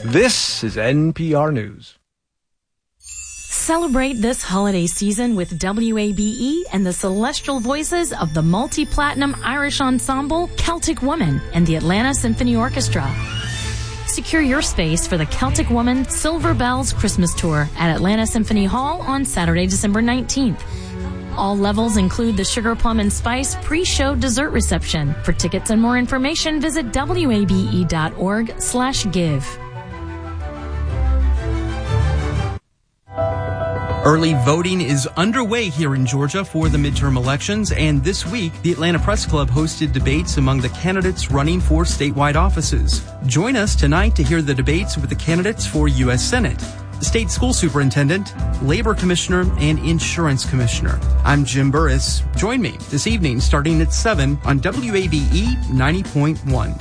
This is NPR News. Celebrate this holiday season with WABE and the celestial voices of the multi-platinum Irish ensemble Celtic Woman and the Atlanta Symphony Orchestra. Secure your space for the Celtic Woman Silver Bells Christmas Tour at Atlanta Symphony Hall on Saturday, December 19th. All levels include the Sugar Plum and Spice pre-show dessert reception. For tickets and more information, visit wabe.org/give. Early voting is underway here in Georgia for the midterm elections, and this week, the Atlanta Press Club hosted debates among the candidates running for statewide offices. Join us tonight to hear the debates with the candidates for U.S. Senate, State School Superintendent, Labor Commissioner, and Insurance Commissioner. I'm Jim Burris. Join me this evening starting at 7 on WABE 90.1.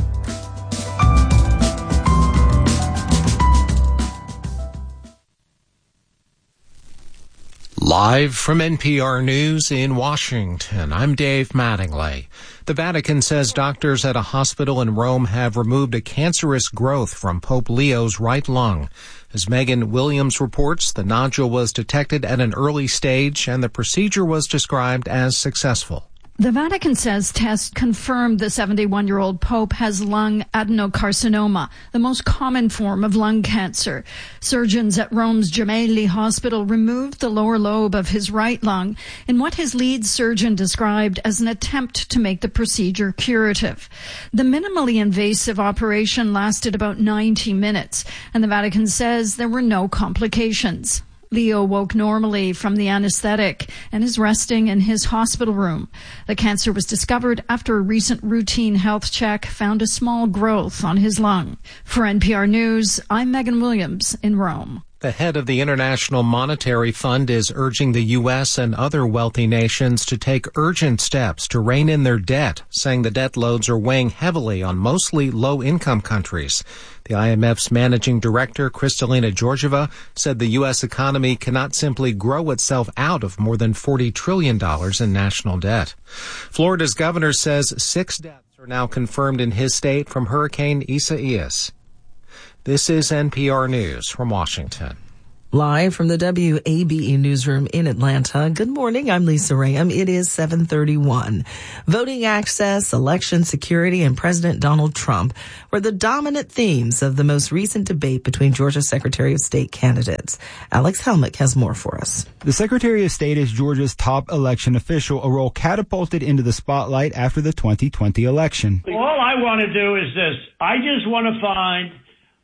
Live from NPR News in Washington, I'm Dave Mattingly. The Vatican says doctors at a hospital in Rome have removed a cancerous growth from Pope Leo's right lung. As Megan Williams reports, the nodule was detected at an early stage and the procedure was described as successful. The Vatican says tests confirmed the 71-year-old Pope has lung adenocarcinoma, the most common form of lung cancer. Surgeons at Rome's Gemelli Hospital removed the lower lobe of his right lung in what his lead surgeon described as an attempt to make the procedure curative. The minimally invasive operation lasted about 90 minutes, and the Vatican says there were no complications. Leo woke normally from the anesthetic and is resting in his hospital room. The cancer was discovered after a recent routine health check found a small growth on his lung. For NPR News, I'm Megan Williams in Rome. The head of the International Monetary Fund is urging the U.S. and other wealthy nations to take urgent steps to rein in their debt, saying the debt loads are weighing heavily on mostly low-income countries. The IMF's managing director, Kristalina Georgieva, said the U.S. economy cannot simply grow itself out of more than $40 trillion in national debt. Florida's governor says 6 deaths are now confirmed in his state from Hurricane Isaias. This is NPR News from Washington. Live from the WABE newsroom in Atlanta. Good morning. I'm Lisa Rayam. It is 7:31. Voting access, election security, and President Donald Trump were the dominant themes of the most recent debate between Georgia's Secretary of State candidates. Alex Helmick has more for us. The Secretary of State is Georgia's top election official, a role catapulted into the spotlight after the 2020 election. All I want to do is this. I just want to find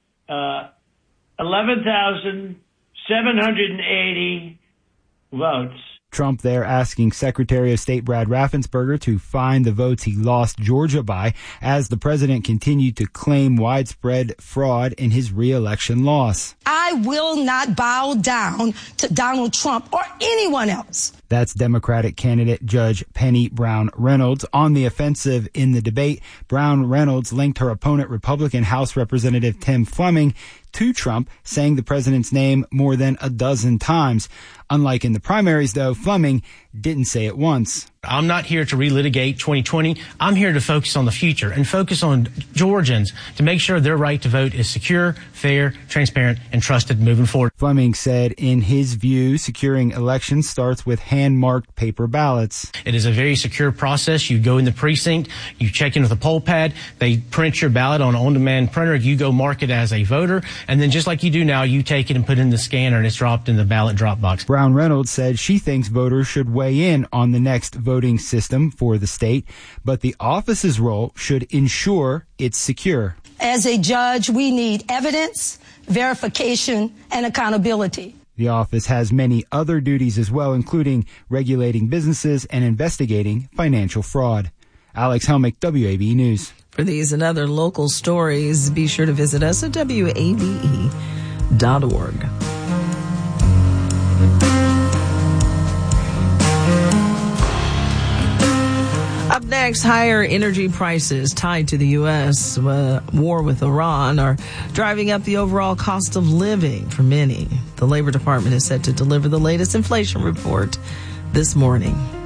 11,780 votes. Trump there asking Secretary of State Brad Raffensperger to find the votes he lost Georgia by as the president continued to claim widespread fraud in his re-election loss. I will not bow down to Donald Trump or anyone else. That's Democratic candidate Judge Penny Brown Reynolds. On the offensive in the debate, Brown Reynolds linked her opponent, Republican House Representative Tim Fleming, to Trump, saying the president's name more than a dozen times. Unlike in the primaries, though, Fleming didn't say it once. I'm not here to relitigate 2020. I'm here to focus on the future and focus on Georgians to make sure their right to vote is secure, fair, transparent, and trusted moving forward. Fleming said in his view, securing elections starts with hand-marked paper ballots. It is a very secure process. You go in the precinct, you check in with a poll pad, they print your ballot on an on-demand printer, you go mark it as a voter, and then just like you do now, you take it and put it in the scanner and it's dropped in the ballot drop box. Brown Reynolds said she thinks voters should weigh in on the next voting system for the state, but the office's role should ensure it's secure. As a judge, we need evidence, verification, and accountability. The office has many other duties as well, including regulating businesses and investigating financial fraud. Alex Helmick, WABE News. For these and other local stories, be sure to visit us at WABE.org. Up next, higher energy prices tied to the U.S. war with Iran are driving up the overall cost of living for many. The Labor Department is set to deliver the latest inflation report this morning.